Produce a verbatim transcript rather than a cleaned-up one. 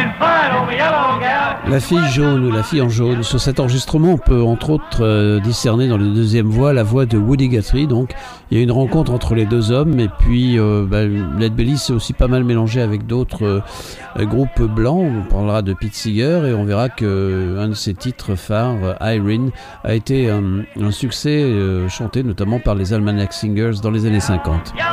La fille jaune ou la fille en jaune. Sur cet enregistrement, on peut entre autres euh, discerner dans la deuxième voix la voix de Woody Guthrie. Donc, il y a une rencontre entre les deux hommes. Et puis, euh, bah, Lead Belly s'est aussi pas mal mélangé avec d'autres euh, groupes blancs. On parlera de Pete Seeger et on verra que euh, un de ses titres phares, euh, Irene, a été un, un succès euh, chanté notamment par les Almanac Singers dans les années cinquante.